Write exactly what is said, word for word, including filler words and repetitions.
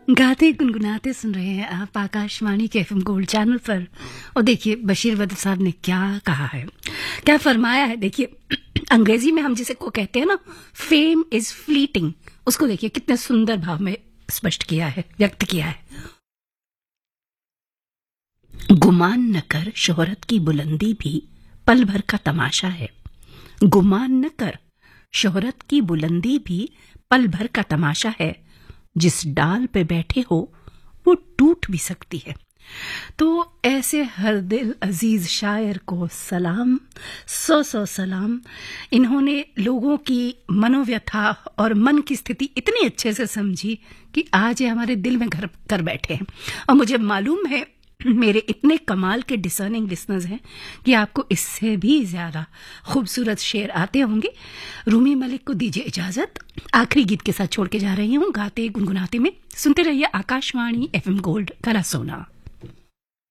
गाते गुनगुनाते सुन रहे हैं आप आकाशवाणी के एफएम गोल्ड चैनल पर। और देखिए बशीर बद्र साहब ने क्या कहा है, क्या फरमाया है। देखिए अंग्रेजी में हम जिसे को कहते हैं ना, फेम इज फ्लीटिंग, उसको देखिए कितने सुंदर भाव में स्पष्ट किया है, व्यक्त किया है। गुमान न कर शोहरत की बुलंदी भी पल भर का तमाशा है। गुमान न कर शोहरत की बुलंदी भी पल भर का तमाशा है। जिस डाल पे बैठे हो वो टूट भी सकती है। तो ऐसे हर दिल अजीज शायर को सलाम, सौ सौ सलाम। इन्होंने लोगों की मनोव्यथा और मन की स्थिति इतनी अच्छे से समझी कि आज ये हमारे दिल में घर कर बैठे हैं। और मुझे मालूम है मेरे इतने कमाल के डिसर्निंग लिसनर्स हैं कि आपको इससे भी ज्यादा खूबसूरत शेर आते होंगे। रूमी मलिक को दीजिए इजाजत, आखिरी गीत के साथ छोड़ के जा रही हूँ गाते गुनगुनाते में। सुनते रहिए आकाशवाणी एफएम गोल्ड, कला सोना।